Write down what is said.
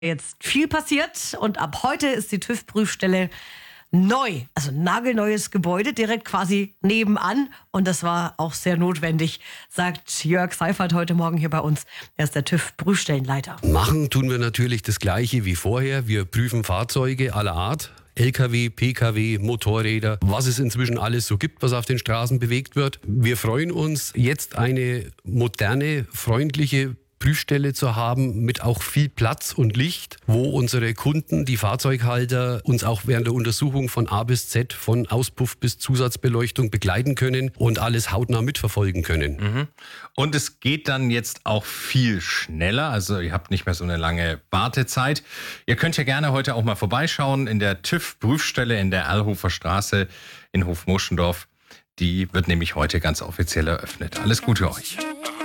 Jetzt viel passiert und ab heute ist die TÜV-Prüfstelle neu, also nagelneues Gebäude, direkt quasi nebenan. Und das war auch sehr notwendig, sagt Jörg Seifert heute Morgen hier bei uns. Er ist der TÜV-Prüfstellenleiter. Machen tun wir natürlich das Gleiche wie vorher. Wir prüfen Fahrzeuge aller Art. LKW, PKW, Motorräder, was es inzwischen alles so gibt, was auf den Straßen bewegt wird. Wir freuen uns, jetzt eine moderne, freundliche Prüfstelle zu haben mit auch viel Platz und Licht, wo unsere Kunden, die Fahrzeughalter, uns auch während der Untersuchung von A bis Z, von Auspuff bis Zusatzbeleuchtung begleiten können und alles hautnah mitverfolgen können. Mhm. Und es geht dann jetzt auch viel schneller, also ihr habt nicht mehr so eine lange Wartezeit. Ihr könnt ja gerne heute auch mal vorbeischauen in der TÜV-Prüfstelle in der Erlhofer Straße in Hofmoschendorf. Die wird nämlich heute ganz offiziell eröffnet. Alles Gute euch.